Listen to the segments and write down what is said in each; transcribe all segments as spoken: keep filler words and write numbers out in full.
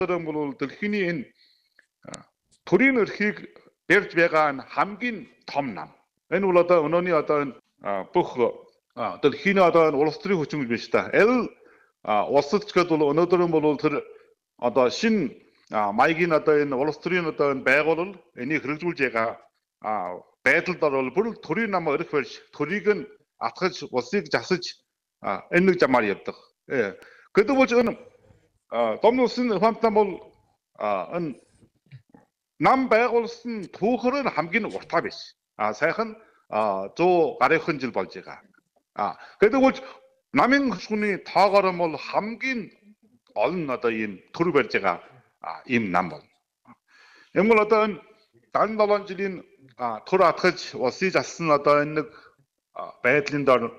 нь бол дэлхийн энэ төрийн эрхийг барьж байгаа хамгийн том нам. Энэ бол одоо өнөөний одоо энэ бүх дэлхийн одоо энэ улс төрийн хүчин биш та. Эл улсад ч гэдэг бол өнөөдөр нь бол тэр одоо шин маягийн одоо энэ улс төрийн одоо энэ байгуулал энийг хэрэгжүүлж байгаа байдалд бол бүр төрийн нам өрөх барьж төрийг нь атгаж улсыг засаж энэ нэг замаар явдаг. Гэдэг бол энэ том улсын хамтан бол энэ нам байгуулсан түүхээр нь хамгийн уртаа биш. А сайхан зуун гаруйхан жил болж байгаа. А гэдэг бол намын хөшгөний тоогоор бол хамгийн олон одоо ийм төр барьж байгаа ийм нам бол. Юм бол одоо энэ дан долоон жилийн төр атгаж улсыг зассан одоо энэ нэг байдлын дор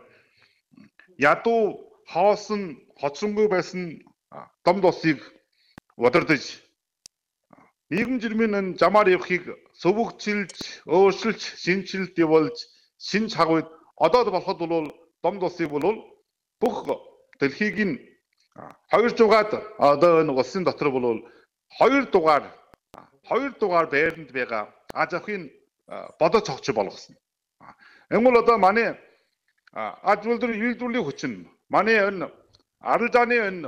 ядуу хоосон хоцронгүй байсан домд улсыг удирдах нийгэм жирмийн энэ замаар явахыг сувгчилж, өөрчилж, шинжилт явуулж, шин чагвд одоо болоход бол домд улсыг бол бүх дэлхийг нь хоёр дугаар одоо энэ улсын дотор бол хоёр дугаар хоёр дугаар байранд байгаа аз авахын бодож цогч болгосон. Энэ бол одоо манай аз үлдэр үйлдвэрлэлийн хүчин манай энэ арал зааны энэ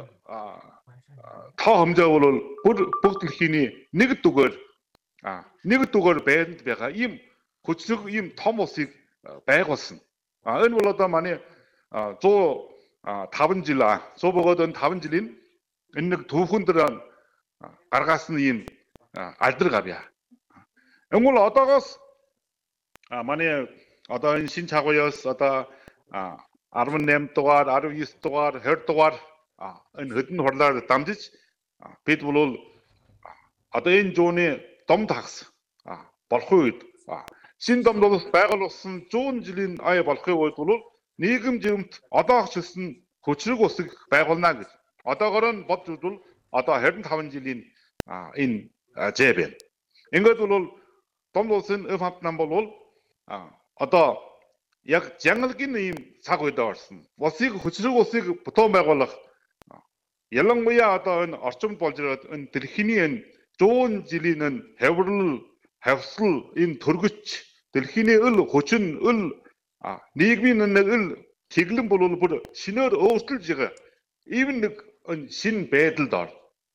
тоо хэмжээ бол бүх дэлхийн нэг дугаар нэг дугаар байранд байгаа ийм хүчрэг ийм том улсыг байгуулсан. Энэ бол одоо манай зуун таван жил зуун богоод энэ таван жилийн энэ нэг түүхэн дээр гаргасан ийм алдар гавья. Энэ бол одоогоос манай одоо энэ шин чагваас одоо арван найман дугаар, арван девь дугаар, двадцать дугаар энэ хэдэн хурлаар дамжиж бид бол одоо энэ зууны домд хагас болохын үед шин домд улс байгуулсан зуун жилийн ая болохын үед бол нийгэм жирэмт одоо чилсэн хүчрэг улсыг байгуулна гэж. Одоогоор нь бодж үзвэл одоо двадцать пять жилийн энэ зэ байна. Ингээд бол домд улсын эв хамт нам бол одоо яг жангалгийн ийм цаг үед орсон. Улсыг хүчрэг улсыг бутуун байгуулах ялангуяа одоо энэ орчимд болж ирээд энэ дэлхийн энэ зуун жилийн энэ хаврал, хавсал энэ төргөч дэлхийн өл хүчин өл нийгмийн нэг өл тэглэн бол бүр шинээр өөрчилж байгаа. Ийм нэг шин байдалд ор.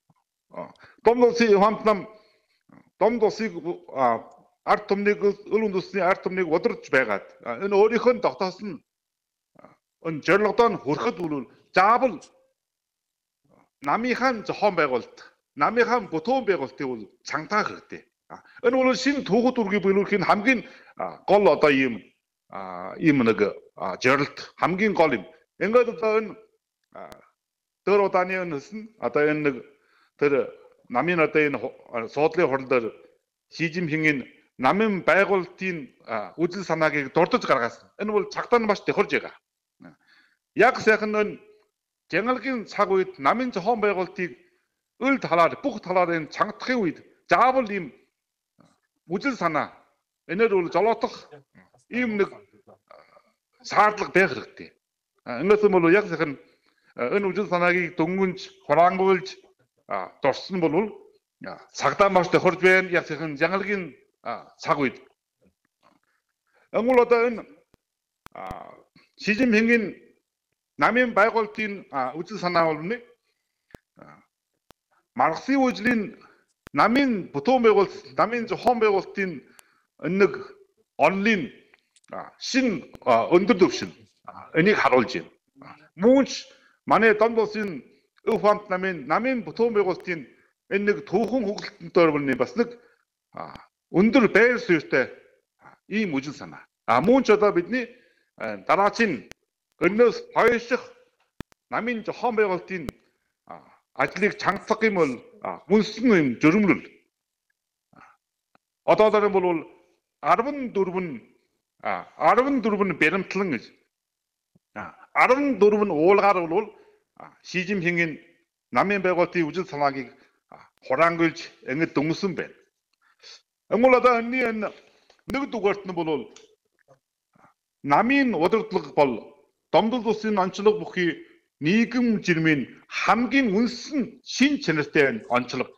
Домд улсын хамт нам домд улсыг ард түмнийг өл үндэсний ард түмнийг удирдах байгаад энэ өөрийнхөө нь тогтоосон энэ зорилгодоо хүрэхэд бол заавал намынхаа зохион байгуулалт, намынхаа бутуун байгуулалтыг бол цангатах хэрэгтэй. Энэ бол шинэ түүхүүд үргийг биелүүлэхийн хамгийн гол одоо ийм ийм нэг зорилт хамгийн гол юм. Ингээд одоо энэ дөр удааны өнсөн одоо энэ нэг тэр намын одоо энэ суудлын хурал дээр Ши Жинпингийн намын байгуулалтын үзэл санааг дурдж гаргасан. Энэ бол цагтаа маш тохирж байгаа. Яг сайхан энэ жангалгийн цаг үед намын зохион байгуулалтыг өл талаар бүх талаар энэ чангатахын үед заавал ийм үзэл санаа энээр бол жолоодох ийм нэг шаардлага байх хэрэгтэй. Энэс бол яг сайхан энэ үзэл санааг дөнгөнж хураангуйлж дурсан бол цагтаа маш тохирж байна. Яг сайхан жангалгийн цаг үед. Энэ бол одоо энэ Ши Жинпингийн намын байгуулалтын үзэл санаа бол нэг Марксийн үжлийн намын бутуун байгуулалт, намын зохион байгуулалтын нэг онлын шин өндөр түвшин энийг харуулж байна. Мөнч манай домд улсын өв хамт намын намын бутуун байгуулалтын энэ нэг түүхэн хөглөлтөөр бол бас нэг өндөр байр суурьтай ийм үжил санаа. А мөн ч одоо бидний дараачийн өнөөс хойших намын зохион байгуулалтын ажлыг чангатах юм бол үнсэн юм жөрөмлөл. Одоодор бол арван дөрвөн арван дөрвөн баримтлан гэж. арван дөрвөн уулгаар бол Ши Жинпингийн намын байгуулалтын үжил санааг хураангуйлж ингэж дөнгөсөн байна. Өнгөл одоо энэ нэг дугаарт нь бол намын удирдлага бол домдол улсын онцлог бүхий нийгэм жирмийн хамгийн үнсэн шин чанартай онцлог